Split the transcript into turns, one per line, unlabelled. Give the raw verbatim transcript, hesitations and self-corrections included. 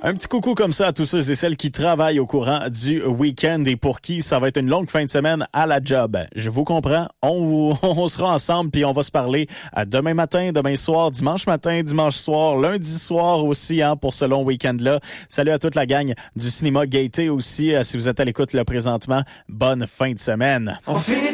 Un petit coucou comme ça à tous ceux et celles qui travaillent au courant du week-end et pour qui ça va être une longue fin de semaine à la job. Je vous comprends, on, vous, on sera ensemble puis on va se parler demain matin, demain soir, dimanche matin, dimanche soir, lundi soir aussi hein, pour ce long week-end-là. Salut à toute la gang du cinéma Gaieté aussi. Si vous êtes à l'écoute là présentement, bonne fin de semaine.
On finit